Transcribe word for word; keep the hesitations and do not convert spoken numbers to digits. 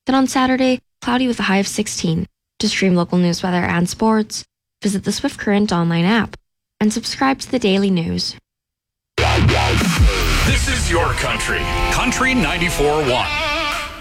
Then on Saturday, cloudy with a high of sixteen. To stream local news, weather, and sports, visit the Swift Current online app and subscribe to the daily news. This is your country. Country ninety-four point one.